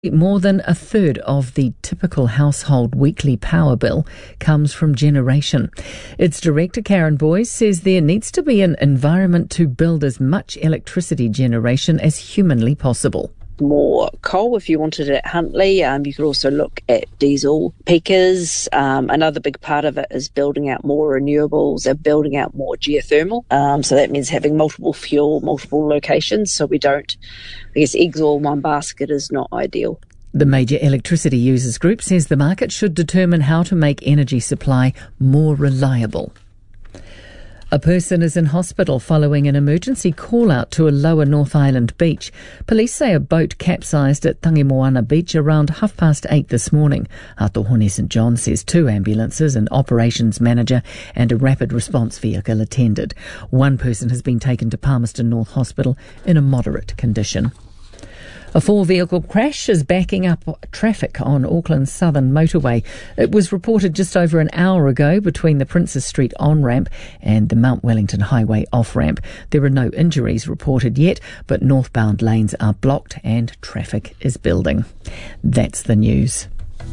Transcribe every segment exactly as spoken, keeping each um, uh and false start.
More than a third of the typical household weekly power bill comes from generation. Its director, Karen Boyes, says there needs to be an environment to build as much electricity generation as humanly possible. More coal if you wanted it at Huntly. Um, you could also look at diesel peakers. Um, another big part of it is building out more renewables and building out more geothermal. Um, so that means having multiple fuel, multiple locations. So we don't, I guess, eggs all in one basket is not ideal. The major electricity users group says the market should determine how to make energy supply more reliable. A person is in hospital following an emergency call-out to a lower North Island beach. Police say a boat capsized at Tangimoana Beach around half past eight this morning. Hatohone St John says two ambulances, an operations manager and a rapid response vehicle attended. One person has been taken to Palmerston North Hospital in a moderate condition. A four-vehicle crash is backing up traffic on Auckland's southern motorway. It was reported just over an hour ago between the Princes Street on-ramp and the Mount Wellington Highway off-ramp. There are no injuries reported yet, but northbound lanes are blocked and traffic is building. That's the news.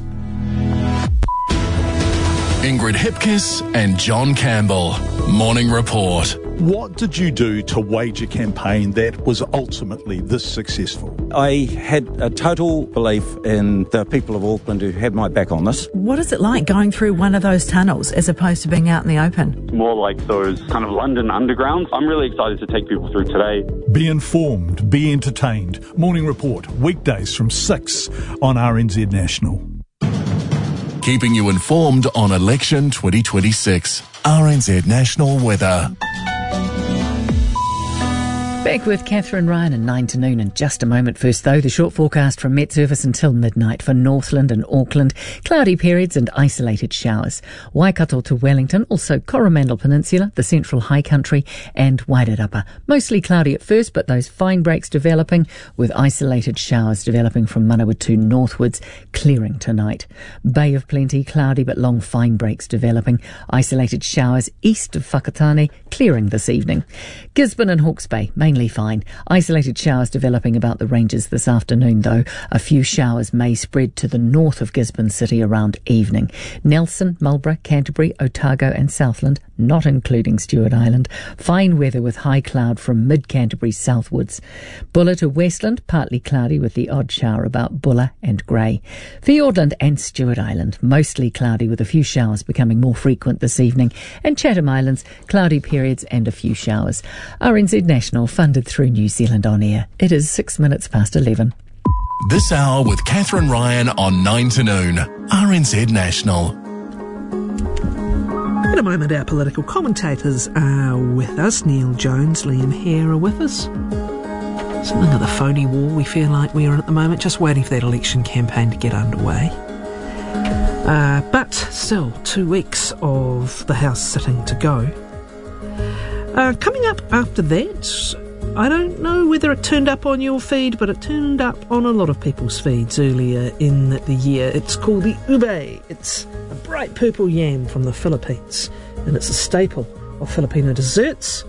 Ingrid Hipkiss and John Campbell. Morning Report. What did you do to wage a campaign that was ultimately this successful? I had a total belief in the people of Auckland who had my back on this. What is it like going through one of those tunnels as opposed to being out in the open? More like those kind of London undergrounds. I'm really excited to take people through today. Be informed, be entertained. Morning Report, weekdays from six on R N Z National. Keeping you informed on election twenty twenty-six. R N Z National Weather. Back with Catherine Ryan at nine to noon in just a moment. First, though, the short forecast from Met Service until midnight for Northland and Auckland. Cloudy periods and isolated showers. Waikato to Wellington, also Coromandel Peninsula, the Central High Country and Wairarapa. Mostly cloudy at first, but those fine breaks developing with isolated showers developing from Manawatu northwards, clearing tonight. Bay of Plenty, cloudy but long fine breaks developing. Isolated showers east of Whakatane, clearing this evening. Gisborne and Hawke's Bay, mainly fine. Isolated showers developing about the ranges this afternoon, though. A few showers may spread to the north of Gisborne City around evening. Nelson, Marlborough, Canterbury, Otago and Southland, not including Stewart Island. Fine weather with high cloud from mid-Canterbury southwards. Bulla to Westland, partly cloudy with the odd shower about Bulla and Grey. Fiordland and Stewart Island, mostly cloudy with a few showers becoming more frequent this evening. And Chatham Islands, cloudy periods and a few showers. R N Z National, funded through New Zealand On Air. It is six minutes past eleven. This hour with Catherine Ryan on nine to noon. R N Z National. In a moment, our political commentators are with us. Neil Jones, Liam Hare are with us. Something of the phony war we feel like we are in at the moment, just waiting for that election campaign to get underway. Uh, but still, two weeks of the House sitting to go. Uh, coming up after that, I don't know whether it turned up on your feed, but it turned up on a lot of people's feeds earlier in the year. It's called the ube. It's a bright purple yam from the Philippines, and it's a staple of Filipino desserts,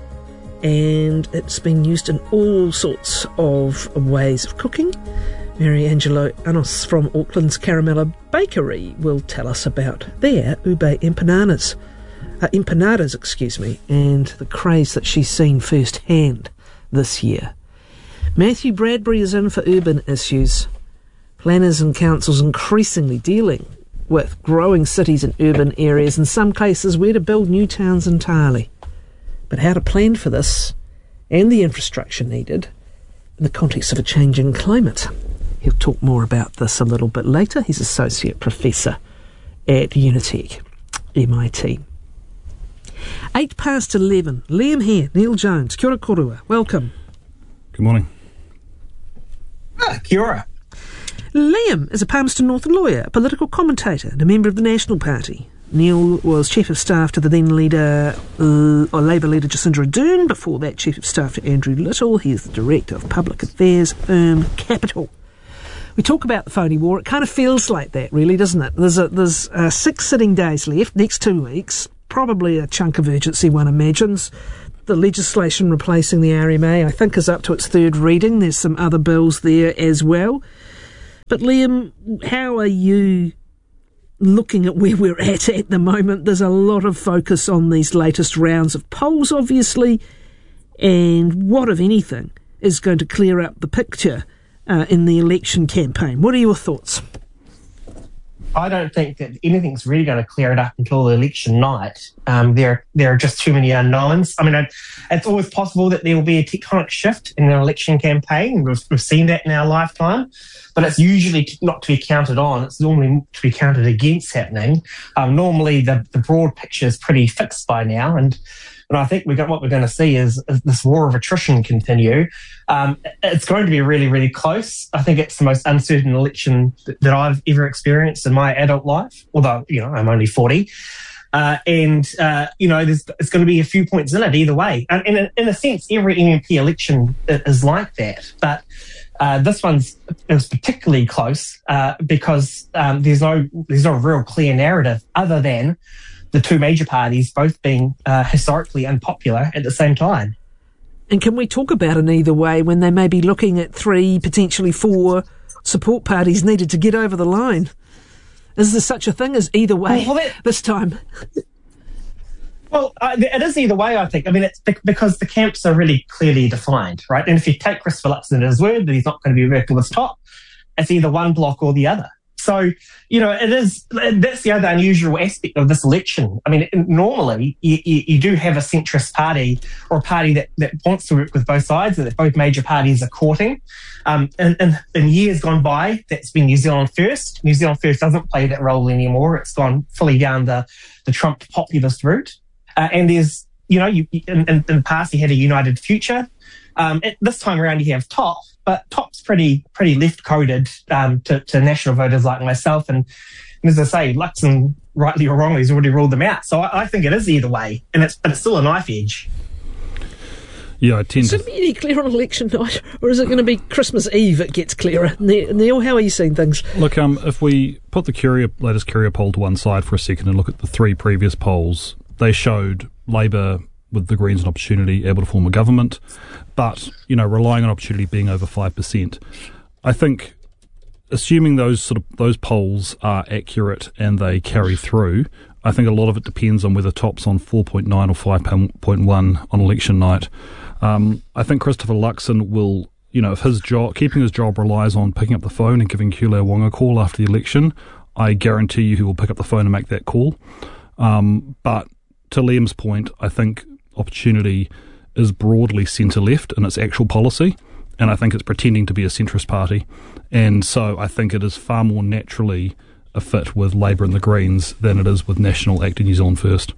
and it's been used in all sorts of ways of cooking. Mary Angelo Anos from Auckland's Caramella Bakery will tell us about their ube empanadas. Uh, empanadas, excuse me, and the craze that she's seen firsthand this year. Matthew Bradbury is in for urban issues. Planners and councils increasingly dealing with growing cities and urban areas, in some cases where to build new towns entirely. But how to plan for this and the infrastructure needed in the context of a changing climate. He'll talk more about this a little bit later. He's Associate Professor at Unitec, M I T. Eight past eleven. Liam Hare, Neil Jones, kia ora korua. Welcome. Good morning. Ah, kia ora. Liam is a Palmerston North lawyer, a political commentator and a member of the National Party. Neil was Chief of Staff to the then leader, uh, or Labour leader Jacinda Ardern. Before that, Chief of Staff to Andrew Little. He is the Director of Public Affairs firm Capital. We talk about the phony war. It kind of feels like that, really, doesn't it? There's a, there's uh, six sitting days left, next two weeks. Probably a chunk of urgency, one imagines. The legislation replacing the R M A, I think, is up to its third reading. There's some other bills there as well. But Liam, how are you looking at where we're at at the moment? There's a lot of focus on these latest rounds of polls, obviously, and what, if anything, is going to clear up the picture uh, in the election campaign? What are your thoughts? I don't think that anything's really going to clear it up until election night. Um, there, there are just too many unknowns. I mean, it, it's always possible that there will be a tectonic shift in an election campaign. We've, we've seen that in our lifetime, but it's usually not to be counted on. It's normally to be counted against happening. Um, normally, the, the broad picture is pretty fixed by now, and and I think we got what we're going to see is, is this war of attrition continue. Um, it's going to be really, really close. I think it's the most uncertain election that, that I've ever experienced in my adult life, although, you know, I'm only forty. Uh, and, uh, you know, there's, it's going to be a few points in it either way. And in a, in a sense, every M M P election is like that. But uh, this one's is particularly close uh, because um, there's no there's no real clear narrative other than the two major parties both being uh, historically unpopular at the same time. And can we talk about an either way when they may be looking at three, potentially four support parties needed to get over the line? Is there such a thing as either way well, that, this time? Well, uh, it is either way, I think. I mean, it's because the camps are really clearly defined, right? And if you take Christopher Luxon at his word that he's not going to be working with Top, it's either one block or the other. So, you know, it is, that's the other unusual aspect of this election. I mean, normally you, you, you do have a centrist party or a party that, that wants to work with both sides, that both major parties are courting. Um, and, and in years gone by, that's been New Zealand First. New Zealand First doesn't play that role anymore. It's gone fully down the, the Trump populist route. Uh, and there's, you know, you, in, in, in the past you had a United Future. Um, at this time around you have Top. But Top's pretty pretty left-coded um, to, to national voters like myself. And, and as I say, Luxon, rightly or wrongly, has already ruled them out. So I, I think it is either way, and it's but it's still a knife edge. Yeah, I tend is to... it really clear on election night, or is it going to be Christmas Eve it gets clearer? Neil, how are you seeing things? Look, um, if we put the Curia, latest Curia poll to one side for a second and look at the three previous polls, they showed Labour with the Greens an opportunity able to form a government, but, you know, relying on opportunity being over five percent. I think, assuming those sort of those polls are accurate and they carry through, I think a lot of it depends on whether Top's on four point nine or five point one on election night. Um, I think Christopher Luxon will, you know, if his job, keeping his job relies on picking up the phone and giving Keulea Wong a call after the election, I guarantee you he will pick up the phone and make that call. Um, but to Liam's point, I think opportunity is broadly centre-left in its actual policy, and I think it's pretending to be a centrist party. And so I think it is far more naturally a fit with Labour and the Greens than it is with National Acting New Zealand First.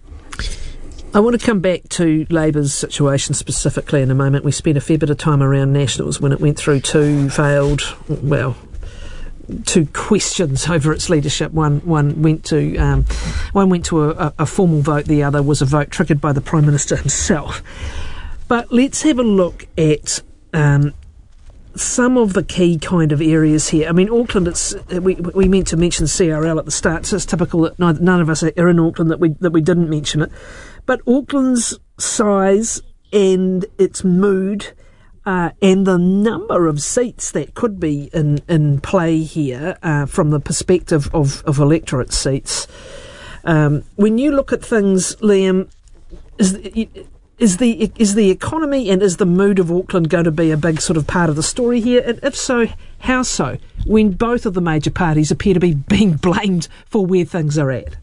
I want to come back to Labour's situation specifically in a moment. We spent a fair bit of time around Nationals when it went through two failed, well, two questions over its leadership. One one went to um, one went to a, a formal vote. The other was a vote triggered by the Prime Minister himself. But let's have a look at um, some of the key kind of areas here. I mean, Auckland. It's we we meant to mention C R L at the start, so it's typical that neither, none of us are in Auckland that we that we didn't mention it. But Auckland's size and its mood. Uh, and the number of seats that could be in, in play here uh, from the perspective of, of electorate seats. Um, when you look at things, Liam, is the, is the is the economy and is the mood of Auckland going to be a big sort of part of the story here? And if so, how so? When both of the major parties appear to be being blamed for where things are at.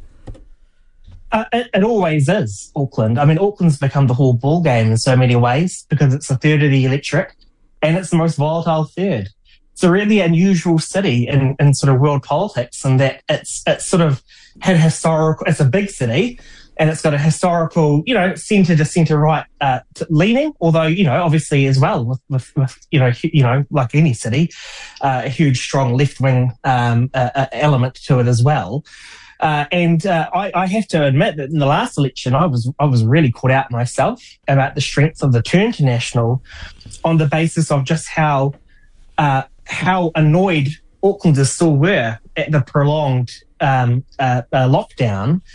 Uh, it, it always is, Auckland. I mean, Auckland's become the whole ball game in so many ways because it's a third of the electorate and it's the most volatile third. It's a really unusual city in, in sort of world politics, and that it's it's sort of had historical, it's a big city and it's got a historical, you know, centre to centre right uh, leaning, although, you know, obviously as well with, with, with you know, you know, like any city, uh, a huge strong left wing um, uh, uh, element to it as well. Uh, and uh, I, I have to admit that in the last election, I was I was really caught out myself about the strength of the turn to National, on the basis of just how uh, how annoyed Aucklanders still were at the prolonged um, uh, uh, lockdown,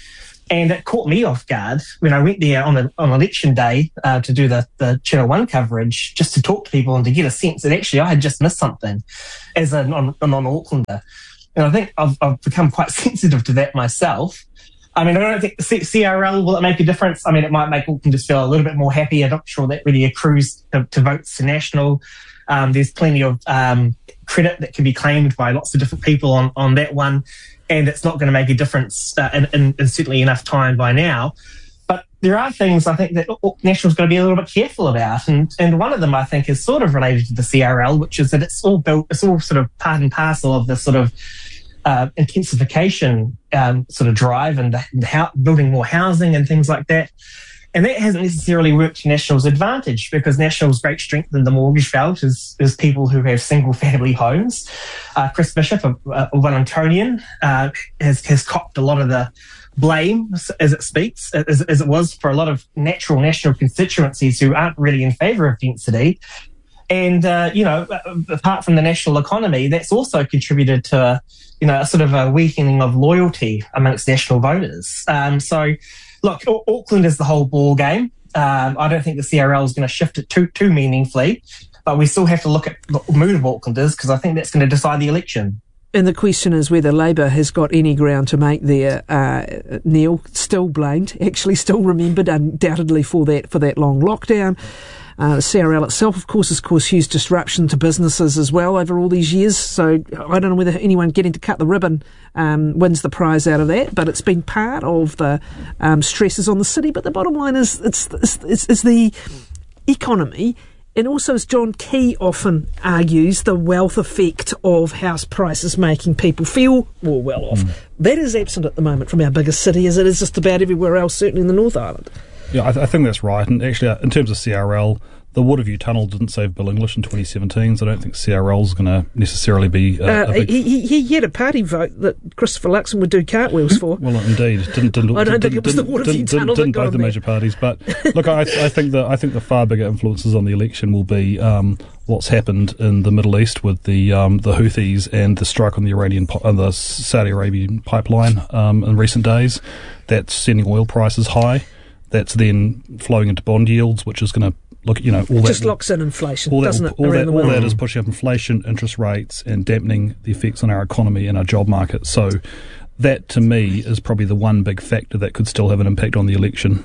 And it caught me off guard when I went there on a, on election day uh, to do the, the Channel One coverage, just to talk to people and to get a sense that actually I had just missed something as a, non, a non-Aucklander. And I think I've, I've become quite sensitive to that myself. I mean, I don't think the C R L, will it make a difference? I mean, it might make Aucklanders feel a little bit more happy. I'm not sure that really accrues to, to votes to National. Um, there's plenty of um, credit that can be claimed by lots of different people on, on that one. And it's not going to make a difference uh, in, in, in certainly enough time by now. But there are things I think that National's got to be a little bit careful about. And, and one of them, I think, is sort of related to the C R L, which is that it's all built, it's all sort of part and parcel of the sort of uh, intensification um, sort of drive and the, the ho- building more housing and things like that. And that hasn't necessarily worked to National's advantage, because National's great strength in the mortgage belt is, is people who have single-family homes. Uh, Chris Bishop, a, a Wellingtonian, uh, has, has copped a lot of the blame, as it speaks, as, as it was for a lot of natural National constituencies who aren't really in favour of density. And, uh, you know, apart from the national economy, that's also contributed to, you know, a sort of a weakening of loyalty amongst National voters. Um, so... Look, Auckland is the whole ball game. Um, I don't think the C R L is going to shift it too too meaningfully, but we still have to look at the mood of Aucklanders, because I think that's going to decide the election. And the question is whether Labour has got any ground to make there. Uh, Neil, still blamed, actually still remembered undoubtedly for that for that long lockdown. Uh, the C R L itself, of course, has caused huge disruption to businesses as well over all these years. So I don't know whether anyone getting to cut the ribbon um, wins the prize out of that, but it's been part of the um, stresses on the city. But the bottom line is it's, it's, it's, it's the economy, and also, as John Key often argues, the wealth effect of house prices making people feel more well off. Mm. That is absent at the moment from our biggest city, as it is just about everywhere else, certainly in the North Island. Yeah, I, th- I think that's right. And actually, uh, in terms of C R L, the Waterview Tunnel didn't save Bill English in twenty seventeen, so I don't think C R L is going to necessarily be uh, uh, a big... He, he, he had a party vote that Christopher Luxon would do cartwheels for. Well, indeed. Didn't, didn't, I don't didn't, think it was didn't, the Waterview didn't, Tunnel didn't, that got both the him major parties. But look, I, I think that I think the far bigger influences on the election will be um, what's happened in the Middle East with the um, the Houthis and the strike on the Iranian uh, the Saudi Arabian pipeline um, in recent days. That's sending oil prices high. That's then flowing into bond yields, which is going to look, you know, all it that just locks in inflation, all that, doesn't it? All, that, the all that is pushing up inflation, interest rates, and dampening the effects on our economy and our job market. So that, to me, is probably the one big factor that could still have an impact on the election.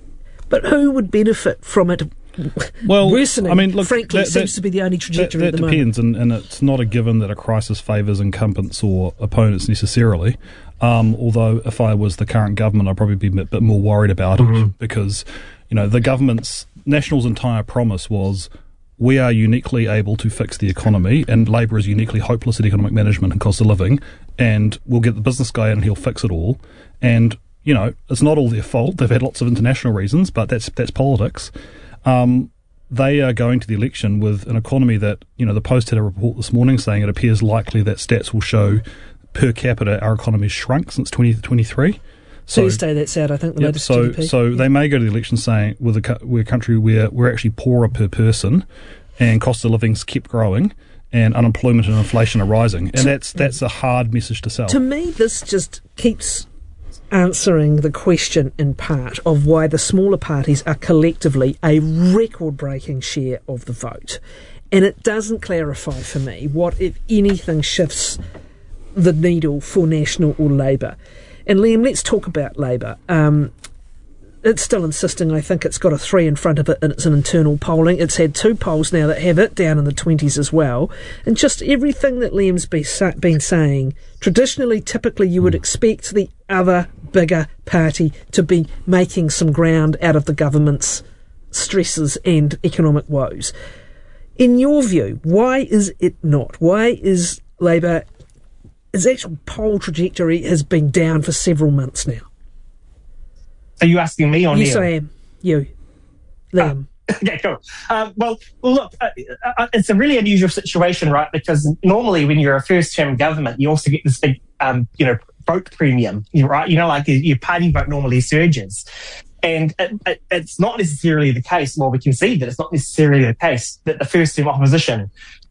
But who would benefit from it? Well, worsening, I mean, look, frankly, that, seems that, to be the only trajectory that, that at the depends, moment. and, and it's not a given that a crisis favours incumbents or opponents necessarily. Um, although, if I was the current government, I'd probably be a bit more worried about mm-hmm. it, because, you know, the government's National's entire promise was, we are uniquely able to fix the economy, and Labour is uniquely hopeless at economic management and cost of living, and we'll get the business guy in and he'll fix it all. And, you know, it's not all their fault. They've had lots of international reasons, but that's that's politics. Um, they are going to the election with an economy that, you know, the Post had a report this morning saying it appears likely that stats will show per capita our economy has shrunk since twenty twenty-three. So, Thursday, that's out, I think, the yep, latest so, G D P. So yeah. they may go to the election saying, with a, we're a country where we're actually poorer per person, and cost of living's kept growing, and unemployment and inflation are rising. And that's that's a hard message to sell. To me, this just keeps answering the question in part of why the smaller parties are collectively a record-breaking share of the vote. And it doesn't clarify for me what, if anything, shifts the needle for National or Labour. And Liam, let's talk about Labour. Um, it's still insisting, I think it's got a three in front of it, and it's an internal polling. It's had two polls now that have it down in the twenties as well. And just everything that Liam's be, been saying, traditionally, typically, you would expect the other bigger party to be making some ground out of the government's stresses and economic woes. In your view, why is it not? Why is Labour... Its actual poll trajectory has been down for several months now. Are you asking me or Yes, Neil? I am. You. Liam. Uh, yeah, cool. Uh, well, well, look, uh, uh, it's a really unusual situation, right? Because normally when you're a first-term government, you also get this big, um, you know, vote premium, right? You know, like your party vote normally surges. And it, it, it's not necessarily the case, well, we can see that it's not necessarily the case that the first-term opposition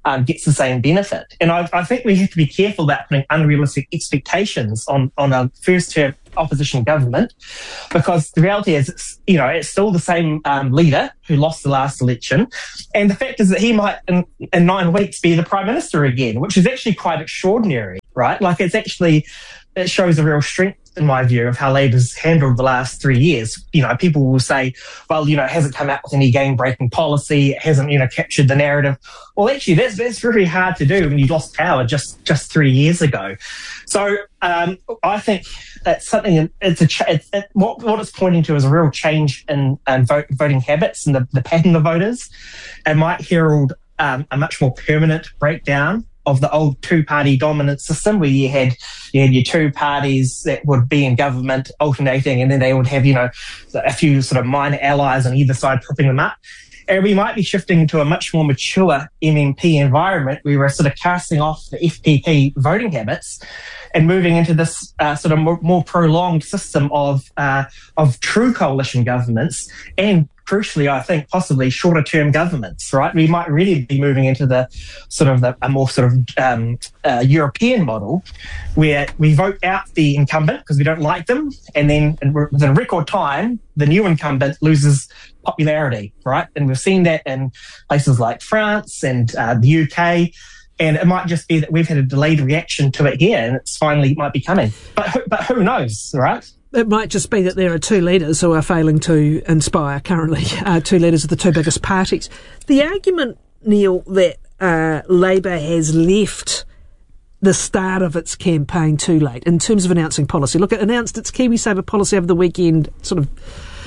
um, gets the same benefit. And I, I think we have to be careful about putting unrealistic expectations on, on a first-term opposition government, because the reality is, it's, you know, it's still the same um, leader who lost the last election. And the fact is that he might, in, in nine weeks, be the Prime Minister again, which is actually quite extraordinary, right? Like, it's actually, it shows a real strength, in my view, of how Labour's handled the last three years. You know, people will say, well, you know, it hasn't come out with any game-breaking policy, it hasn't, you know, captured the narrative. Well, actually, that's that's very hard to do when you lost power just, just three years ago. So um, I think that's something, it's a ch- it's, it, what, what it's pointing to is a real change in, in vote, voting habits and the, the pattern of voters. It might herald um, a much more permanent breakdown of the old two-party dominant system, where you had you had your two parties that would be in government alternating, and then they would have, you know, a few sort of minor allies on either side propping them up. And we might be shifting to a much more mature M M P environment where we're sort of casting off the F P P voting habits and moving into this uh, sort of more, more prolonged system of uh, of true coalition governments, and crucially, I think, possibly shorter term governments, right? We might really be moving into the sort of the, a more sort of um, uh, European model where we vote out the incumbent because we don't like them, and then in, within a record time, the new incumbent loses popularity, right? And we've seen that in places like France and uh, the U K. And it might just be that we've had a delayed reaction to it here, and it's finally might be coming. But who, but who knows, right? It might just be that there are two leaders who are failing to inspire currently, uh, two leaders of the two biggest parties. The argument, Neil, that uh, Labour has left the start of its campaign too late in terms of announcing policy. Look, it announced its KiwiSaver policy over the weekend, sort of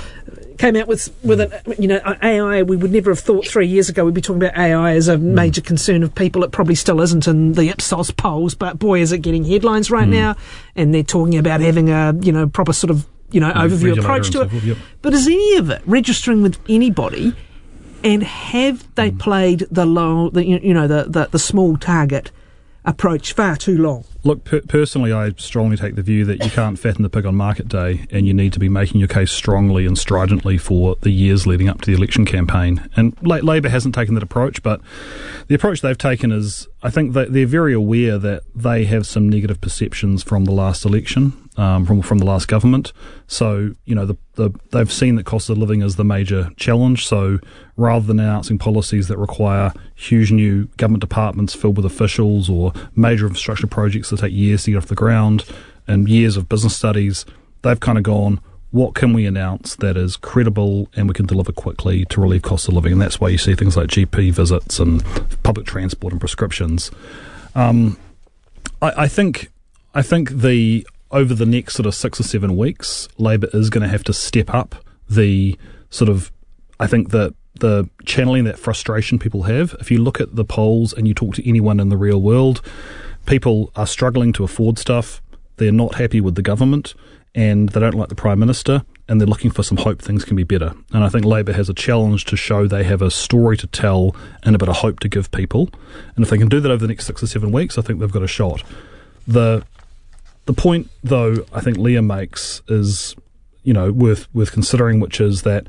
came out with, with an, you know, A I. We would never have thought three years ago we'd be talking about A I as a major concern of people. It probably still isn't in the Ipsos polls, but boy, is it getting headlines right mm. now. And they're talking about having a, you know, proper sort of, you know, mm, overview approach to it. Yep. But is any of it registering with anybody? And have they mm. played the low, the, you know, the, the, the small target approach far too long? Look, per- personally, I strongly take the view that you can't fatten the pig on market day, and you need to be making your case strongly and stridently for the years leading up to the election campaign. And La- Labour hasn't taken that approach, but the approach they've taken is, I think that they're very aware that they have some negative perceptions from the last election, um, from from the last government. So, you know, the, the they've seen that cost of living is the major challenge. So rather than announcing policies that require huge new government departments filled with officials or major infrastructure projects that take years to get off the ground and years of business studies, they've kind of gone, what can we announce that is credible and we can deliver quickly to relieve cost of living? And that's why you see things like G P visits and public transport and prescriptions. Um, I, I think I think the over the next sort of six or seven weeks, Labour is going to have to step up the sort of, I think that the channeling that frustration people have. If you look at the polls and you talk to anyone in the real world, people are struggling to afford stuff, they're not happy with the government, and they don't like the Prime Minister, and they're looking for some hope things can be better. And I think Labour has a challenge to show they have a story to tell and a bit of hope to give people. And if they can do that over the next six or seven weeks, I think they've got a shot. The the point, though, I think Liam makes is, you know, worth worth considering, which is that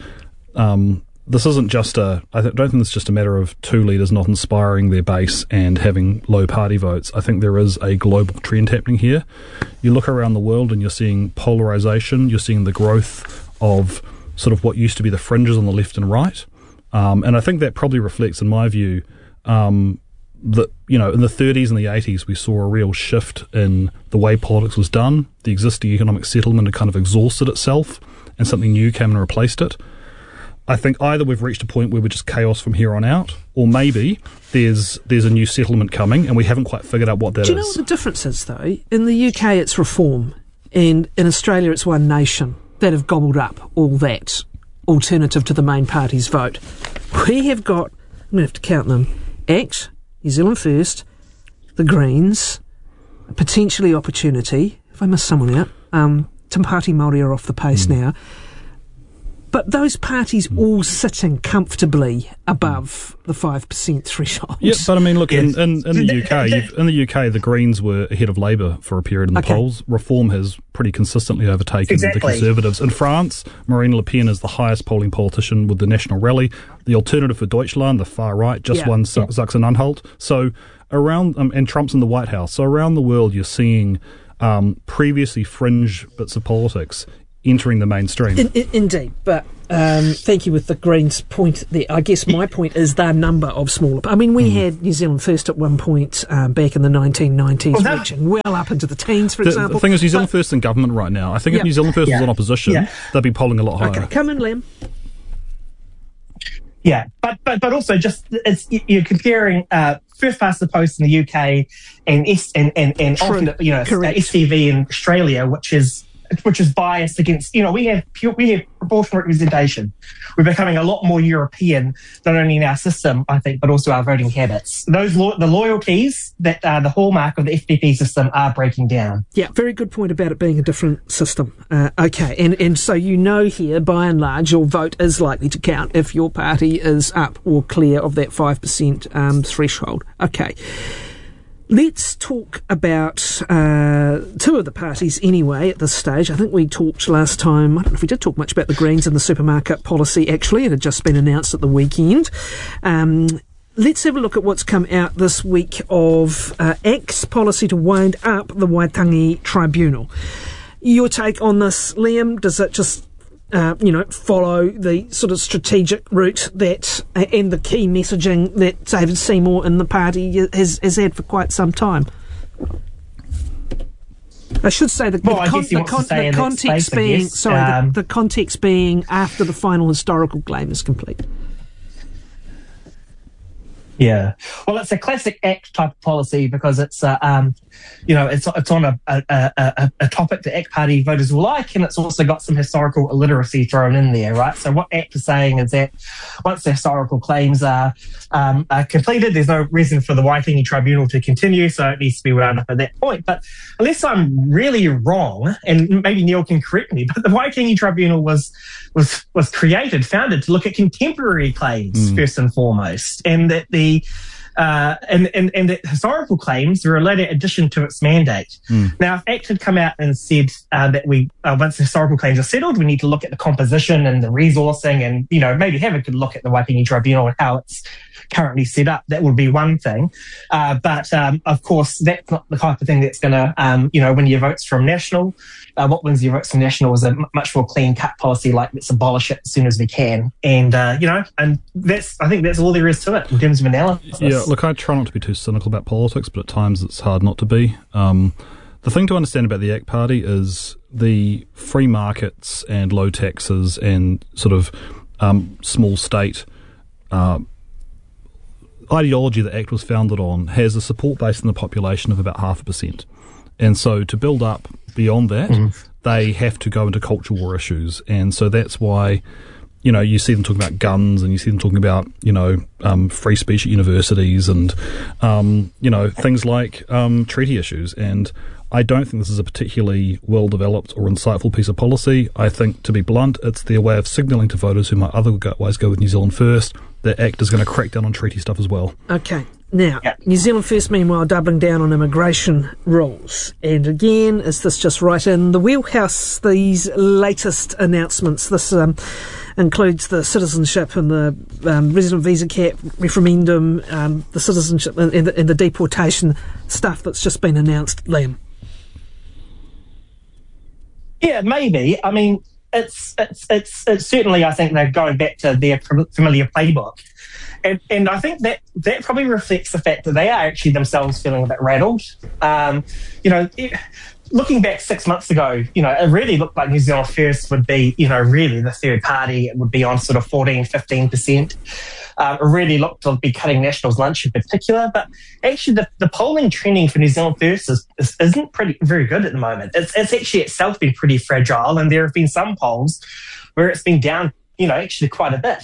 um, this isn't just a, I don't think it's just a matter of two leaders not inspiring their base and having low party votes. I think there is a global trend happening here. You look around the world and you're seeing polarization, you're seeing the growth of sort of what used to be the fringes on the left and right. Um, and I think that probably reflects, in my view, um, that, you know, in the thirties and the eighties, we saw a real shift in the way politics was done. The existing economic settlement had kind of exhausted itself and something new came and replaced it. I think either we've reached a point where we're just chaos from here on out, or maybe there's there's a new settlement coming and we haven't quite figured out what that is. Do you know what the difference is, though? In the U K, it's reform, and in Australia, it's One Nation that have gobbled up all that alternative to the main party's vote. We have got, I'm going to have to count them, ACT, New Zealand First, the Greens, potentially Opportunity, if I miss someone out, um, Te Pāti Māori are off the pace mm. now. But those parties all sitting comfortably above the five percent threshold. Yeah, but I mean, look, Yes. in, in, in the U K, you've, in the U K, the Greens were ahead of Labour for a period in the Okay. polls. Reform has pretty consistently overtaken Exactly. the Conservatives. In France, Marine Le Pen is the highest polling politician with the National Rally. The Alternative for Deutschland, the far right, just Yeah. won Sa- Sachsen-Anhalt. So around, um, and Trump's in the White House. So around the world, you're seeing um, previously fringe bits of politics entering the mainstream. In, in, indeed, but um, thank you with the Greens point there. I guess my point is the number of smaller. I mean, we Hmm. had New Zealand First at one point um, back in the nineteen nineties, Well, that- reaching well up into the teens, for The, example. the thing is, New Zealand But- First in government right now. I think Yeah. if New Zealand First was Yeah. in opposition, Yeah. they'd be polling a lot higher. Okay, come in, Liam. Yeah, but but but also just it's you're comparing uh, first past the post in the U K and S and and, and True. alternate, you know, Correct. S T V in Australia, which is which is biased against, you know, we have pure, we have proportional representation. We're becoming a lot more European, not only in our system, I think, but also our voting habits. Those lo- the loyalties that are the hallmark of the F D P system are breaking down. Yeah, very good point about it being a different system. Uh, okay, and, and so you know here, by and large, your vote is likely to count if your party is up or clear of that five percent um, threshold. Okay. Let's talk about uh, two of the parties anyway at this stage. I think we talked last time, I don't know if we did talk much about the Greens and the supermarket policy actually. It had just been announced at the weekend. Um, let's have a look at what's come out this week of uh, A C T's policy to wind up the Waitangi Tribunal. Your take on this, Liam? Does it just Uh, you know, follow the sort of strategic route that uh, and the key messaging that David Seymour and the party has, has had for quite some time? I should say the, Well, the, I con- guess he the, wants to con- stay the in that context space, I being guess. sorry, Um, the, the context being after the final historical claim is complete. Yeah, well, it's a classic A C T type of policy because it's, uh, um, you know, it's it's on a a, a a topic that A C T party voters will like, and it's also got some historical illiteracy thrown in there, right? So what A C T is saying is that once the historical claims are, um, are completed, there's no reason for the Waitangi Tribunal to continue, so it needs to be wound up at that point. But unless I'm really wrong, and maybe Neil can correct me, but the Waitangi Tribunal was was was created, founded to look at contemporary claims mm. first and foremost, and that the Uh, and, and, and the historical claims were a later addition to its mandate. Mm. Now, if A C T had come out and said uh, that we, uh, once the historical claims are settled, we need to look at the composition and the resourcing and, you know, maybe have a good look at the Waitangi Tribunal and how it's currently set up, that would be one thing. Uh, but, um, of course, that's not the type of thing that's going to, um, you know, win your votes from National. Uh, what wins your votes from National is a m- much more clean-cut policy, like let's abolish it as soon as we can. And, uh, you know, and that's, I think that's all there is to it in terms of analysis. Yeah, look, I try not to be too cynical about politics, but at times it's hard not to be. Um, the thing to understand about the A C T party is the free markets and low taxes and sort of um, small state uh, ideology that A C T was founded on has a support base in the population of about half a percent. And so to build up beyond that, mm-hmm. they have to go into culture war issues. And so that's why, you know, you see them talking about guns and you see them talking about, you know, um, free speech at universities and, um, you know, things like um, treaty issues. And I don't think this is a particularly well-developed or insightful piece of policy. I think, to be blunt, it's their way of signalling to voters who might otherwise go with New Zealand First that A C T is going to crack down on treaty stuff as well. Okay. Now, yeah. New Zealand First, meanwhile, doubling down on immigration rules. And again, is this just right in the wheelhouse, these latest announcements? This um, includes the citizenship and the um, resident visa cap referendum, um, the citizenship and, and, the, and the deportation stuff that's just been announced, Liam. Yeah, maybe. I mean, it's it's it's, it's certainly, I think they're going back to their familiar playbook. And, and I think that, that probably reflects the fact that they are actually themselves feeling a bit rattled. Um, you know, it, looking back six months ago, you know, it really looked like New Zealand First would be, you know, really the third party. It would be on sort of fourteen, fifteen percent. Um, it really looked to be cutting National's lunch in particular. But actually, the, the polling trending for New Zealand First is, is, isn't pretty very good at the moment. It's, it's actually itself been pretty fragile. And there have been some polls where it's been down, you know, actually quite a bit.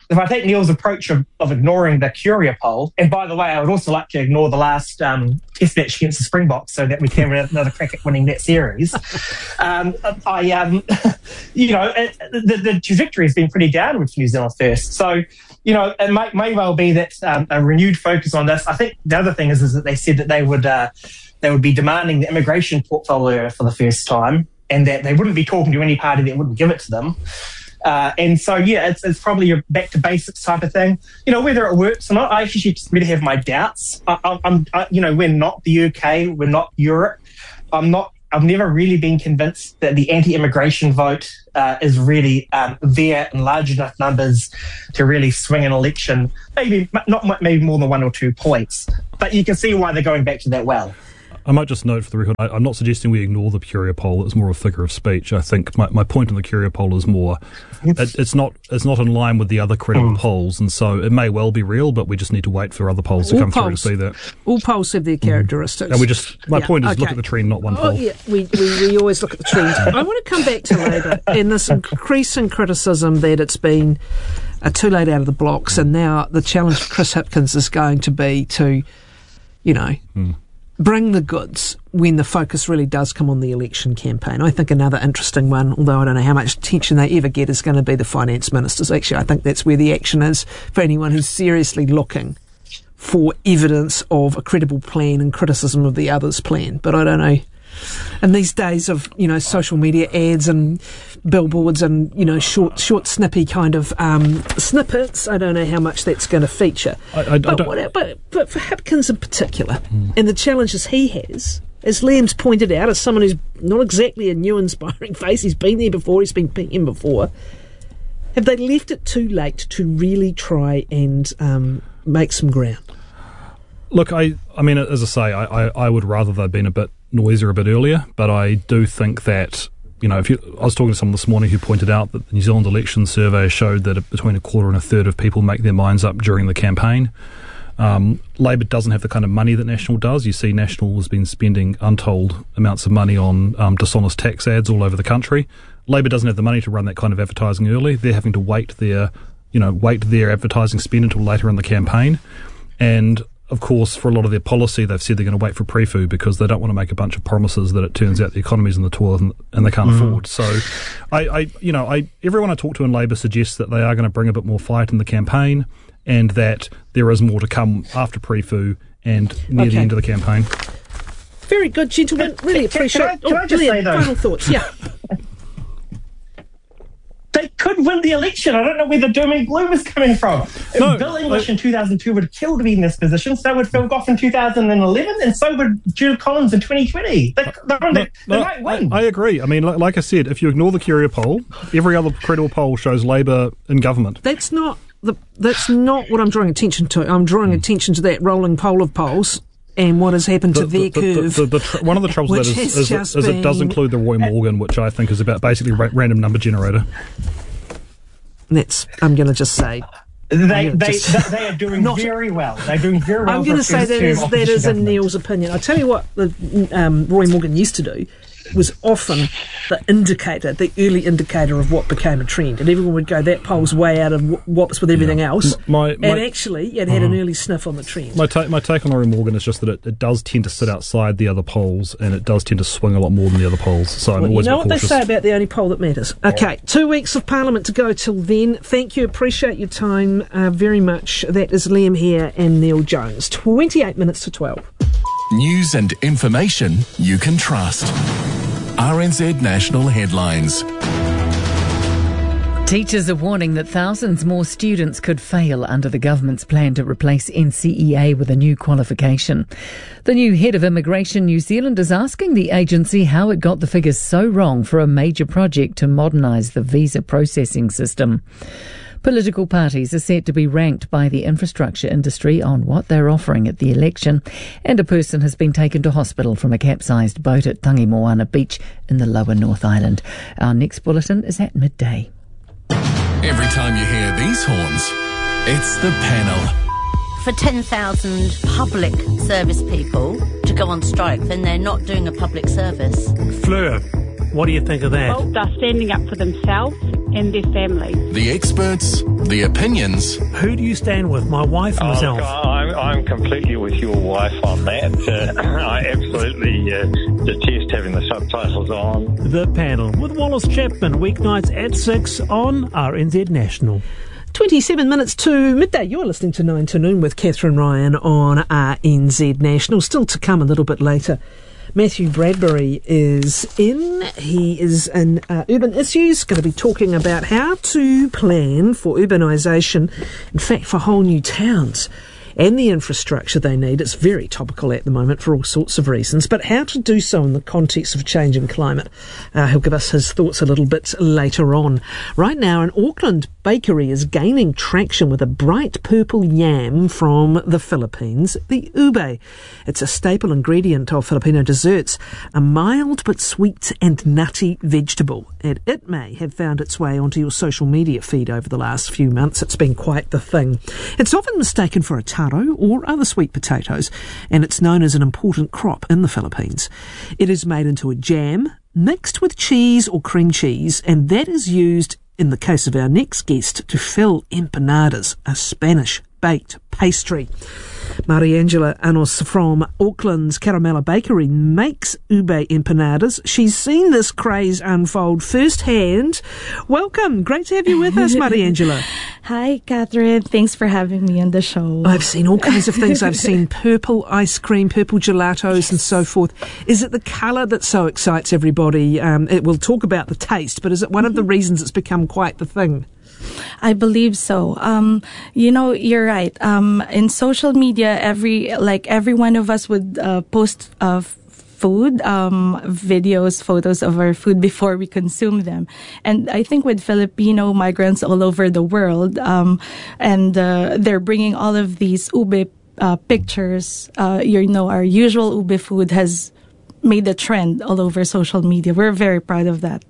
if I take Neil's approach of, of ignoring the Curia poll, and by the way, I would also like to ignore the last um, test match against the Springboks so that we can have another crack at winning that series. um, I, um, you know, it, the, the trajectory has been pretty downward for New Zealand First. So, you know, it may, may well be that um, a renewed focus on this. I think the other thing is, is that they said that they would uh, they would be demanding the immigration portfolio for the first time, and that they wouldn't be talking to any party that wouldn't give it to them. Uh, and so, yeah, it's, it's probably a back to basics type of thing. You know, whether it works or not, I actually just really have my doubts. I, I, I'm, I, you know, we're not the U K, we're not Europe. I'm not. I've never really been convinced that the anti-immigration vote uh, is really um, there in large enough numbers to really swing an election. Maybe not, maybe more than one or two points, but you can see why they're going back to that well. I might just note for the record, I, I'm not suggesting we ignore the Curia poll. It's more a figure of speech. I think my, my point on the Curia poll is more, it, it's not it's not in line with the other credible mm. polls, and so it may well be real, but we just need to wait for other polls all to come polls, through to see that. All polls have their characteristics. Mm. And we just, my yeah, point is okay. look at the trend, not one oh, poll. Yeah, we, we, we always look at the trend. I want to come back to Labour and this increasing criticism that it's been uh, too late out of the blocks, and now the challenge for Chris Hipkins is going to be to, you know, mm. bring the goods when the focus really does come on the election campaign. I think another interesting one, although I don't know how much attention they ever get, is going to be the finance ministers. Actually, I think that's where the action is for anyone who's seriously looking for evidence of a credible plan and criticism of the other's plan. But I don't know. In these days of, you know, social media ads and billboards and, you know, short, short, snippy kind of um, snippets, I don't know how much that's going to feature. I, I, but, I what, but, but for Hipkins in particular, mm. and the challenges he has, as Liam's pointed out, as someone who's not exactly a new inspiring face, he's been there before, he's been P M before, have they left it too late to really try and um, make some ground? Look, I, I mean, as I say, I, I, I would rather they'd been a bit noisier a bit earlier, but I do think that, you know, if you, I was talking to someone this morning who pointed out that the New Zealand election survey showed that between a quarter and a third of people make their minds up during the campaign. Um, Labor doesn't have the kind of money that National does. You see National has been spending untold amounts of money on um, dishonest tax ads all over the country. Labor doesn't have the money to run that kind of advertising early. They're having to wait their, you know, wait their advertising spend until later in the campaign. And of course, for a lot of their policy, they've said they're going to wait for pre-fu because they don't want to make a bunch of promises that it turns out the economy's in the toilet and, and they can't mm. afford. So, I, I, you know, I, everyone I talk to in Labor suggests that they are going to bring a bit more fight in the campaign and that there is more to come after pre-fu and near okay. the end of the campaign. Very good, gentlemen. Really appreciate it. Can I, can I just say, though, final thoughts? Yeah. They could win the election. I don't know where the doom and gloom is coming from. No, Bill English I, in two thousand two would have killed to be in this position. So would Phil Goff in two thousand eleven, and so would Jude Collins in twenty twenty. They, they're on no, the, they no, might win. I, I agree. I mean, like, like I said, if you ignore the Curia poll, every other credible poll shows Labor in government. That's not the. That's not what I'm drawing attention to. I'm drawing mm. attention to that rolling poll of polls. And what has happened the, to their the, curve. The, the, the tr- one of the troubles with that is, is, is, is it does include the Roy Morgan, which I think is about basically ra- random number generator. That's, I'm going to just say. They they, just, they are doing not, very well. They're doing very well. I'm going to say that is, that is in Neil's opinion. I'll tell you what the, um, Roy Morgan used to do was often the indicator, the early indicator of what became a trend. And everyone would go, that poll's way out of whops with everything yeah. else. My, my, and actually, it had uh, an early sniff on the trend. My, ta- my take on Roy Morgan is just that it, it does tend to sit outside the other polls and it does tend to swing a lot more than the other polls. So I'm well, always you know what cautious. They say about the only poll that matters. Okay, two weeks of Parliament to go till then. Thank you, appreciate your time uh, very much. That is Liam Hare and Neil Jones. twenty-eight minutes to twelve. News and information you can trust. R N Z National Headlines. Teachers are warning that thousands more students could fail under the government's plan to replace N C E A with a new qualification. The new head of Immigration New Zealand is asking the agency how it got the figures so wrong for a major project to modernise the visa processing system. Political parties are set to be ranked by the infrastructure industry on what they're offering at the election, and a person has been taken to hospital from a capsized boat at Tangi Moana Beach in the lower North Island. Our next bulletin is at midday. Every time you hear these horns, it's the panel. For ten thousand public service people to go on strike, then they're not doing a public service. Fleur What do you think of that? Well, they're standing up for themselves and their family. The experts, the opinions. Who do you stand with, my wife or oh, myself? Look, I'm, I'm completely with your wife on that. Uh, I absolutely uh, detest having the subtitles on. The Panel with Wallace Chapman, weeknights at six on R N Z National. twenty-seven minutes to midday. You're listening to nine to noon with Catherine Ryan on R N Z National. Still to come a little bit later. Matthew Bradbury is in. He is in uh, Urban Issues, going to be talking about how to plan for urbanisation, in fact, for whole new towns and the infrastructure they need. It's very topical at the moment for all sorts of reasons, but how to do so in the context of changing climate. Uh, he'll give us his thoughts a little bit later on. Right now, an Auckland bakery is gaining traction with a bright purple yam from the Philippines, the ube. It's a staple ingredient of Filipino desserts, a mild but sweet and nutty vegetable, and it may have found its way onto your social media feed over the last few months. It's been quite the thing. It's often mistaken for a taro or other sweet potatoes, and it's known as an important crop in the Philippines. It is made into a jam, mixed with cheese or cream cheese, and that is used, in the case of our next guest, to fill empanadas, a Spanish baked pastry. Mariangela Anos from Auckland's Caramella Bakery makes ube empanadas. She's seen this craze unfold firsthand. Welcome. Great to have you with us, Mariangela. Hi, Catherine. Thanks for having me on the show. I've seen all kinds of things. I've seen purple ice cream, purple gelatos, yes, and so forth. Is it the colour that so excites everybody? Um, it, we'll talk about the taste, but is it one of the reasons it's become quite the thing? I believe so. Um, you know, you're right. Um, in social media, every like every one of us would uh, post uh, food, um, videos, photos of our food before we consume them. And I think with Filipino migrants all over the world, um, and uh, they're bringing all of these ube uh, pictures. Uh, you know, our usual ube food has made a trend all over social media. We're very proud of that.